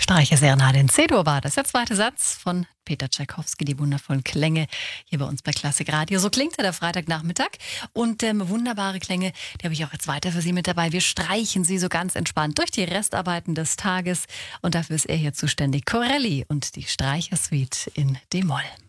Streicherserenade in C-Dur war das. Der zweite Satz von Peter Tschaikowski, die wundervollen Klänge hier bei uns bei Klassik Radio. So klingt der Freitagnachmittag. Und wunderbare Klänge, die habe ich auch jetzt weiter für Sie mit dabei. Wir streichen Sie so ganz entspannt durch die Restarbeiten des Tages. Und dafür ist er hier zuständig. Corelli und die Streichersuite in D-Moll.